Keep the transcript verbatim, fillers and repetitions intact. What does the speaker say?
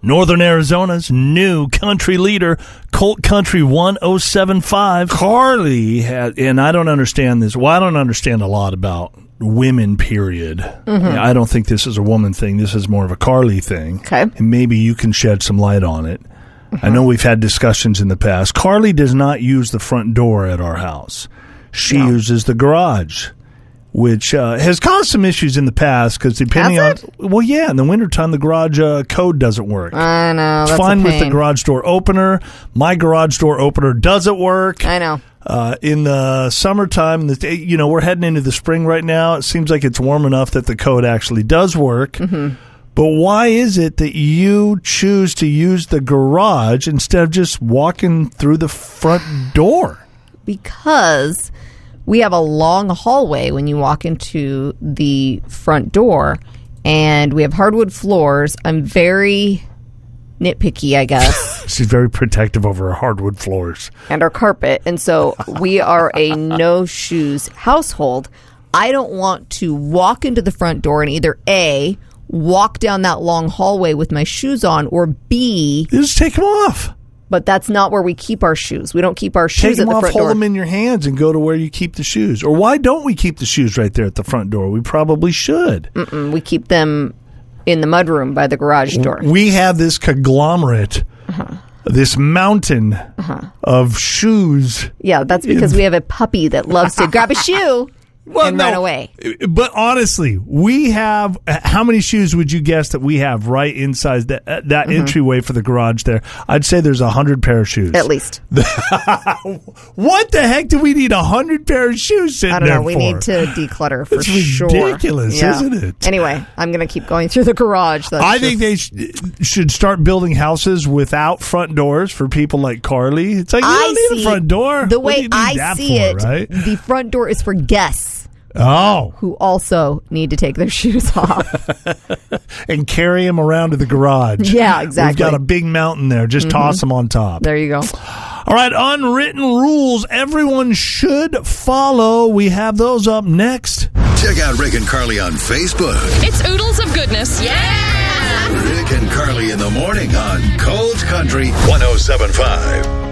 Northern Arizona's new country leader, Colt Country one oh seven point five. Carly had, and I don't understand this. Well, I don't understand a lot about women, period. Mm-hmm. I don't think this is a woman thing. This is more of a Carly thing. Okay. And maybe you can shed some light on it. Mm-hmm. I know we've had discussions in the past. Carly does not use the front door at our house. She no. uses the garage, which uh, has caused some issues in the past because depending Has it? on... Well, yeah, in the wintertime, the garage uh, code doesn't work. I know, that's It's fine a with the pain. garage door opener. My garage door opener doesn't work. I know. Uh, in the summertime, the, you know, we're heading into the spring right now. It seems like it's warm enough that the code actually does work. Mm-hmm. But why is it that you choose to use the garage instead of just walking through the front door? Because we have a long hallway when you walk into the front door, and we have hardwood floors. I'm very nitpicky, I guess. She's very protective over her hardwood floors. And our carpet. And so we are a no-shoes household. I don't want to walk into the front door and either A, walk down that long hallway with my shoes on, or B... You just take them off. But that's not where we keep our shoes. We don't keep our shoes Take at them the off, front hold door. them in your hands, and go to where you keep the shoes. Or why don't we keep the shoes right there at the front door? We probably should. Mm-mm, we keep them in the mudroom by the garage door. We have this conglomerate, uh-huh. this mountain uh-huh. of shoes. Yeah, that's because we have a puppy that loves to grab a shoe well, and no, run away. But honestly, we have, how many shoes would you guess that we have right inside that, that mm-hmm. entryway for the garage there? I'd say there's a hundred pair of shoes. At least. What the heck do we need a hundred pair of shoes sitting I don't there know. We for? need to declutter for it's sure. It's ridiculous, yeah. isn't it? Anyway, I'm going to keep going through the garage. That's I just... think they sh- should start building houses without front doors for people like Carly. It's like, you I don't need see, a front door. The What do way you need I that see for, it, right? the front door is for guests. Oh. Who also need to take their shoes off. And carry them around to the garage. Yeah, exactly. We've got a big mountain there. Just mm-hmm. toss them on top. There you go. All right, unwritten rules everyone should follow. We have those up next. Check out Rick and Carly on Facebook. It's oodles of goodness. Yeah! Rick and Carly in the morning on Cold Country one oh seven point five.